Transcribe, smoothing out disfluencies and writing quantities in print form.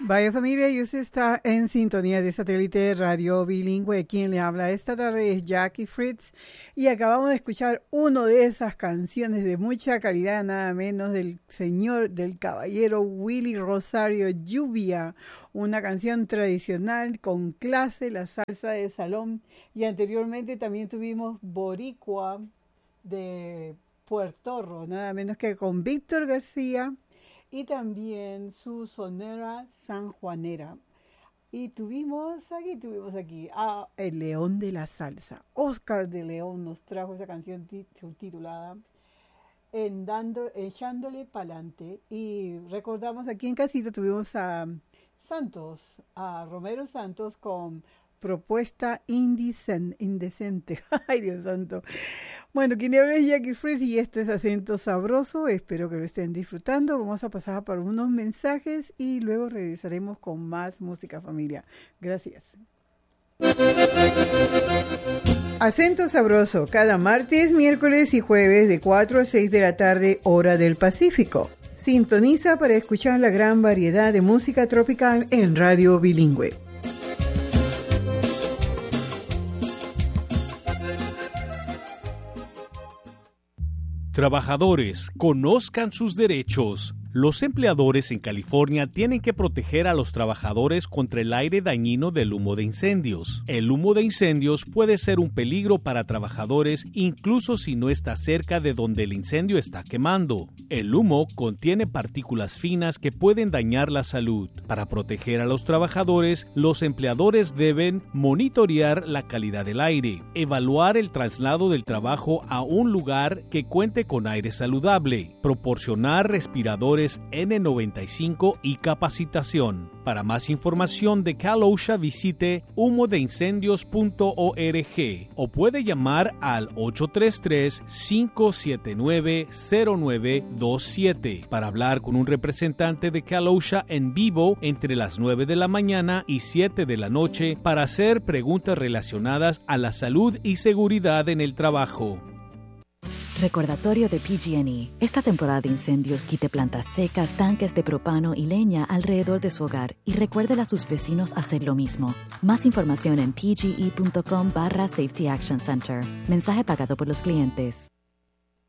Vaya familia, y usted está en sintonía de satélite radio bilingüe. Quien le habla esta tarde es Jackie Fritz y acabamos de escuchar una de esas canciones de mucha calidad, nada menos del señor, del caballero Willy Rosario, Lluvia, una canción tradicional con clase, la salsa de salón, y anteriormente también tuvimos Boricua de Puertorro, nada menos que con Víctor García, y también su sonera sanjuanera. Y tuvimos aquí a El León de la Salsa. Oscar de León nos trajo esa canción titulada Echándole Pa'lante. Y recordamos aquí en casita tuvimos a Santos, a Romero Santos con Propuesta Indecente. Ay, Dios santo. Bueno, quien habla es Jackie Fritz y esto es Acento Sabroso. Espero que lo estén disfrutando. Vamos a pasar por unos mensajes y luego regresaremos con más música, familia. Gracias. Acento Sabroso, cada martes, miércoles y jueves de 4 a 6 de la tarde, hora del Pacífico. Sintoniza para escuchar la gran variedad de música tropical en radio bilingüe. Trabajadores, conozcan sus derechos. Los empleadores en California tienen que proteger a los trabajadores contra el aire dañino del humo de incendios. El humo de incendios puede ser un peligro para trabajadores incluso si no está cerca de donde el incendio está quemando. El humo contiene partículas finas que pueden dañar la salud. Para proteger a los trabajadores, los empleadores deben monitorear la calidad del aire, evaluar el traslado del trabajo a un lugar que cuente con aire saludable, proporcionar respiradores N95 y capacitación. Para más información de Cal OSHA visite humodeincendios.org o puede llamar al 833-579-0927 para hablar con un representante de Cal OSHA en vivo entre las 9 de la mañana y 7 de la noche para hacer preguntas relacionadas a la salud y seguridad en el trabajo. Recordatorio de PG&E. Esta temporada de incendios quite plantas secas, tanques de propano y leña alrededor de su hogar y recuérdele a sus vecinos hacer lo mismo. Más información en pge.com/Safety Action Center. Mensaje pagado por los clientes.